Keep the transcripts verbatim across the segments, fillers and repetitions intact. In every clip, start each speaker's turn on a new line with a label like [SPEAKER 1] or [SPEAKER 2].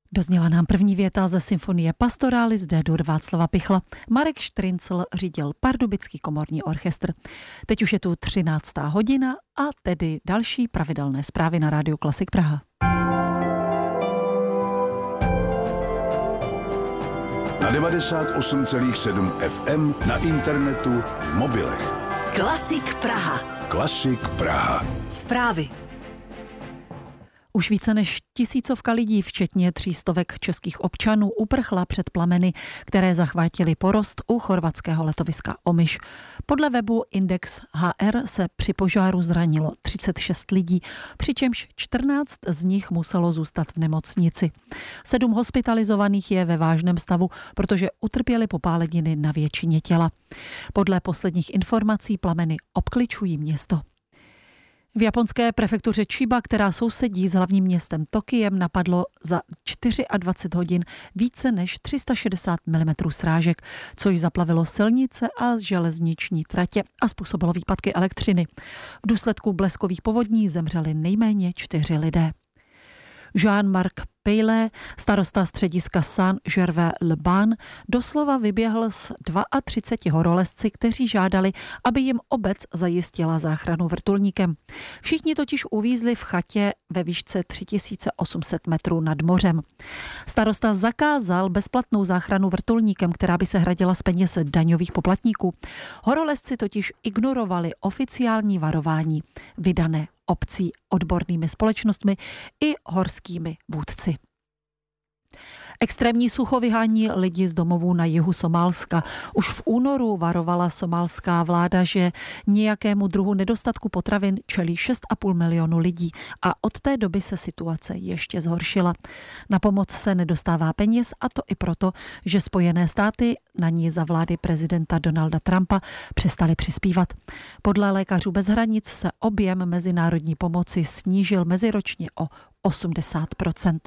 [SPEAKER 1] Dozněla nám první věta ze symfonie Pastoralis D-dur Václava Pichla. Marek Štryncl řídil Pardubický komorní orchestr. Teď už je tu třináctá hodina a tedy další pravidelné zprávy na Rádiu Klasik Praha.
[SPEAKER 2] Na devadesát osm celá sedm F M, na internetu, v mobilech.
[SPEAKER 3] Klasik Praha.
[SPEAKER 2] Klasik Praha.
[SPEAKER 3] Zprávy.
[SPEAKER 1] Už více než tisícovka lidí, včetně třístovek českých občanů, uprchla před plameny, které zachvátily porost u chorvatského letoviska Omiš. Podle webu Index H R se při požáru zranilo třicet šest lidí, přičemž čtrnáct z nich muselo zůstat v nemocnici. Sedm hospitalizovaných je ve vážném stavu, protože utrpěli popáleniny na většině těla. Podle posledních informací plameny obkličují město. V japonské prefektuře Chiba, která sousedí s hlavním městem Tokiem, napadlo za dvacet čtyři hodin více než tři sta šedesát milimetrů srážek, což zaplavilo silnice a železniční tratě a způsobilo výpadky elektřiny. V důsledku bleskových povodní zemřeli nejméně čtyři lidé. Jean-Marc Pejlé, starosta střediska Saint-Gervais-le-Bain, doslova vyběhl s třiceti dvěma horolezci, kteří žádali, aby jim obec zajistila záchranu vrtulníkem. Všichni totiž uvízli v chatě ve výšce tři tisíce osm set metrů nad mořem. Starosta zakázal bezplatnou záchranu vrtulníkem, která by se hradila z peněz daňových poplatníků. Horolezci totiž ignorovali oficiální varování vydané obcí, odbornými společnostmi i horskými vůdci. Extrémní sucho vyhání lidi z domovů na jihu Somálska. Už v únoru varovala somálská vláda, že nějakému druhu nedostatku potravin čelí šest a půl milionu lidí a od té doby se situace ještě zhoršila. Na pomoc se nedostává peněz, a to i proto, že Spojené státy na ní za vlády prezidenta Donalda Trumpa přestali přispívat. Podle Lékařů bez hranic se objem mezinárodní pomoci snížil meziročně o osmdesát procent.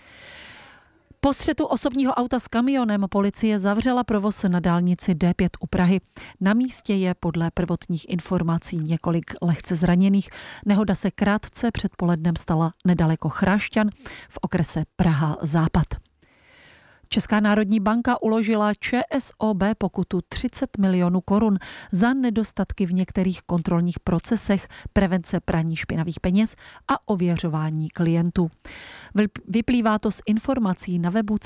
[SPEAKER 1] Po střetu osobního auta s kamionem policie zavřela provoz na dálnici D pět u Prahy. Na místě je podle prvotních informací několik lehce zraněných. Nehoda se krátce před polednem stala nedaleko Chrášťan v okrese Praha Západ. Česká národní banka uložila ČSOB pokutu třicet milionů korun za nedostatky v některých kontrolních procesech, prevence praní špinavých peněz a ověřování klientů. Vyplývá to z informací na webu